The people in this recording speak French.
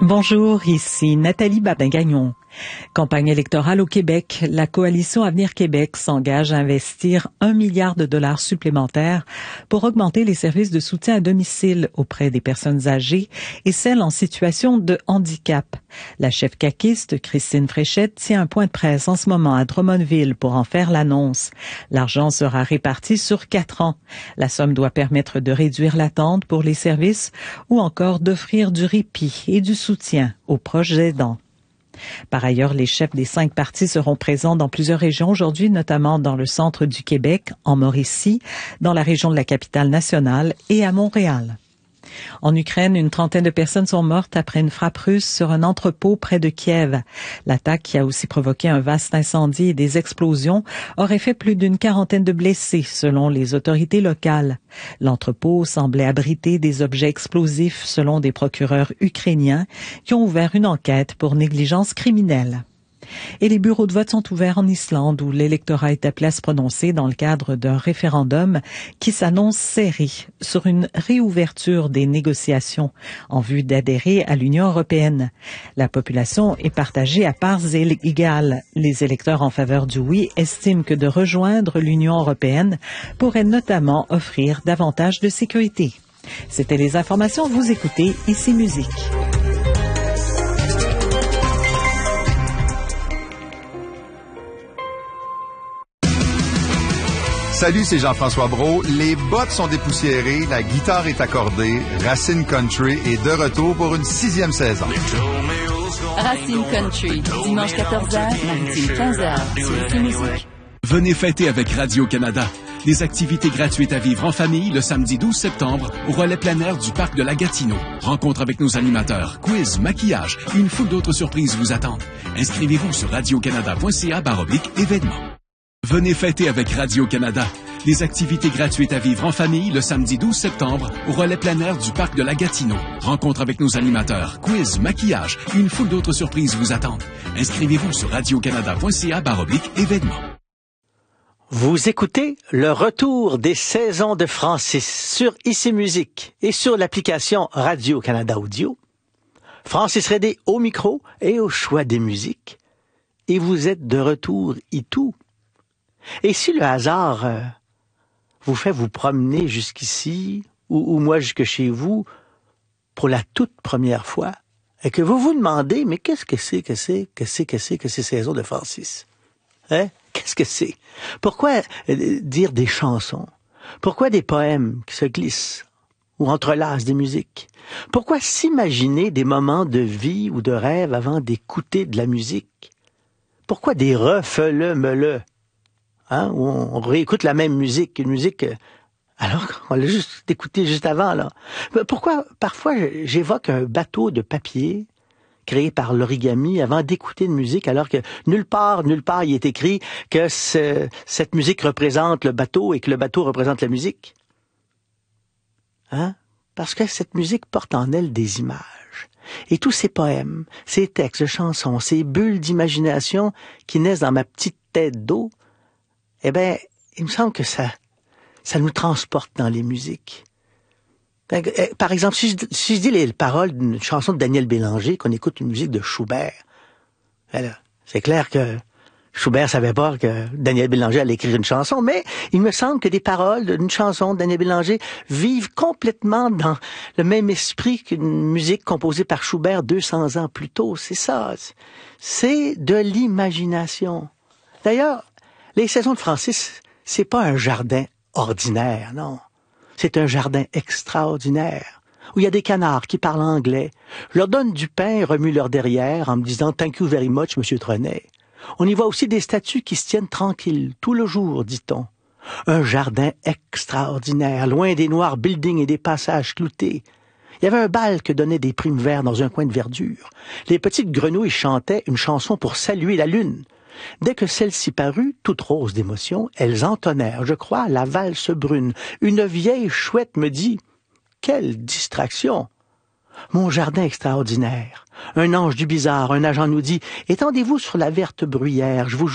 Bonjour, ici Nathalie Babin-Gagnon. Campagne électorale au Québec, la coalition Avenir Québec s'engage à investir 1 milliard de dollars supplémentaires pour augmenter les services de soutien à domicile auprès des personnes âgées et celles en situation de handicap. La chef caquiste, Christine Fréchette, tient un point de presse en ce moment à Drummondville pour en faire l'annonce. L'argent sera réparti sur 4 ans. La somme doit permettre de réduire l'attente pour les services ou encore d'offrir du répit et du soutien aux proches aidants. Par ailleurs, les chefs des 5 partis seront présents dans plusieurs régions aujourd'hui, notamment dans le centre du Québec, en Mauricie, dans la région de la Capitale-Nationale et à Montréal. En Ukraine, une trentaine de personnes sont mortes après une frappe russe sur un entrepôt près de Kiev. L'attaque, qui a aussi provoqué un vaste incendie et des explosions, aurait fait plus d'une quarantaine de blessés, selon les autorités locales. L'entrepôt semblait abriter des objets explosifs, selon des procureurs ukrainiens, qui ont ouvert une enquête pour négligence criminelle. Et les bureaux de vote sont ouverts en Islande où l'électorat est appelé à se prononcer dans le cadre d'un référendum qui s'annonce serré sur une réouverture des négociations en vue d'adhérer à l'Union européenne. La population est partagée à parts égales. Les électeurs en faveur du oui estiment que de rejoindre l'Union européenne pourrait notamment offrir davantage de sécurité. C'était les informations. Vous écoutez Ici Musique. Salut, c'est Jean-François Brault. Les bottes sont dépoussiérées, la guitare est accordée. Racine Country est de retour pour une 6e saison. Racine Country, dimanche 14h, mardi 15h, sur Ici Musique. Venez fêter avec Radio-Canada. Des activités gratuites à vivre en famille le samedi 12 septembre au relais plein air du parc de la Gatineau. Rencontre avec nos animateurs, quiz, maquillage et une foule d'autres surprises vous attendent. Inscrivez-vous sur radiocanada.ca/événements. Venez fêter avec Radio-Canada. Des activités gratuites à vivre en famille le samedi 12 septembre au relais plein air du parc de la Gatineau. Rencontre avec nos animateurs, quiz, maquillage et une foule d'autres surprises vous attendent. Inscrivez-vous sur radiocanada.ca/événements. Vous écoutez le retour des saisons de Francis sur Ici Musique et sur l'application Radio-Canada Audio. Francis Redé au micro et au choix des musiques. Et vous êtes de retour itou. Et si le hasard vous fait vous promener jusqu'ici, ou moi jusque chez vous, pour la toute première fois, et que vous vous demandez, mais qu'est-ce que c'est que ces saisons de Francis? Hein? Qu'est-ce que c'est? Pourquoi dire des chansons? Pourquoi des poèmes qui se glissent ou entrelacent des musiques? Pourquoi s'imaginer des moments de vie ou de rêve avant d'écouter de la musique? Pourquoi des refele-mele? Hein, où on réécoute la même musique, une musique alors qu'on l'a juste écouté juste avant, là. Pourquoi parfois j'évoque un bateau de papier créé par l'origami avant d'écouter une musique alors que nulle part il est écrit que cette musique représente le bateau et que le bateau représente la musique? Hein? Parce que cette musique porte en elle des images. Et tous ces poèmes, ces textes, chansons, ces bulles d'imagination qui naissent dans ma petite tête d'eau, eh bien, il me semble que ça nous transporte dans les musiques. Par exemple, si je dis les paroles d'une chanson de Daniel Bélanger, qu'on écoute une musique de Schubert, alors, c'est clair que Schubert savait pas que Daniel Bélanger allait écrire une chanson, mais il me semble que des paroles d'une chanson de Daniel Bélanger vivent complètement dans le même esprit qu'une musique composée par Schubert 200 ans plus tôt. C'est ça. C'est de l'imagination. D'ailleurs, les saisons de Francis, c'est pas un jardin ordinaire, non. C'est un jardin extraordinaire, où il y a des canards qui parlent anglais. Je leur donne du pain et remue leur derrière en me disant « Thank you very much, Monsieur Trenet ». On y voit aussi des statues qui se tiennent tranquilles, tout le jour, dit-on. Un jardin extraordinaire, loin des noirs buildings et des passages cloutés. Il y avait un bal que donnaient des primes verts dans un coin de verdure. Les petites grenouilles chantaient une chanson pour saluer la lune. Dès que celle-ci parut, toute rose d'émotion, elles entonnèrent, je crois, la valse brune. Une vieille chouette me dit « Quelle distraction !» Mon jardin extraordinaire. Un ange du bizarre, un agent nous dit « Étendez-vous sur la verte bruyère, je vous